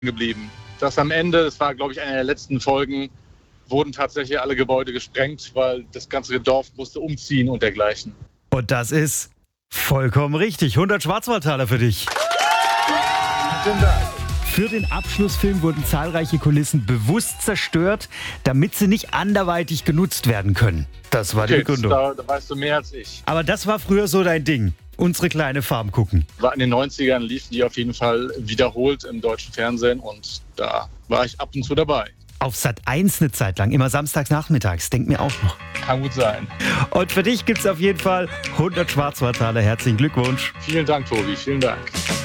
geblieben. Das am Ende, das war, glaube ich, eine der letzten Folgen, wurden tatsächlich alle Gebäude gesprengt, weil das ganze Dorf musste umziehen und dergleichen. Und das ist vollkommen richtig. 100 Schwarzwaldtaler für dich. Vielen Dank. Für den Abschlussfilm wurden zahlreiche Kulissen bewusst zerstört, damit sie nicht anderweitig genutzt werden können. Das war die Begründung. Da weißt du mehr als ich. Aber das war früher so dein Ding. Unsere kleine Farm gucken. In den 90ern liefen die auf jeden Fall wiederholt im deutschen Fernsehen und da war ich ab und zu dabei. Auf Sat.1 eine Zeit lang, immer samstags nachmittags, denkt mir auch noch. Kann gut sein. Und für dich gibt's auf jeden Fall 100 Schwarzwaldtaler. Herzlichen Glückwunsch. Vielen Dank, Tobi. Vielen Dank.